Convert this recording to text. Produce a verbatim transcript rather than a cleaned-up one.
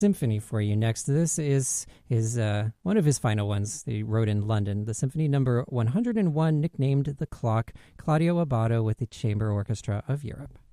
symphony for you next. This is his uh, one of his final ones that he wrote in London, the Symphony Number one hundred one, nicknamed The Clock, Claudio Abbado with the Chamber Orchestra of Europe.